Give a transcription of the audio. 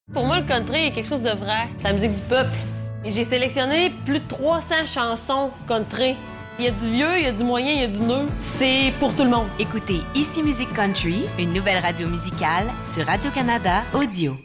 Pour moi, le country est quelque chose de vrai. C'est la musique du peuple. Et j'ai sélectionné plus de 300 chansons country. Il y a du vieux, il y a du moyen, il y a du neuf. C'est pour tout le monde. Écoutez Ici Musique Country, une nouvelle radio musicale sur Radio-Canada Audio.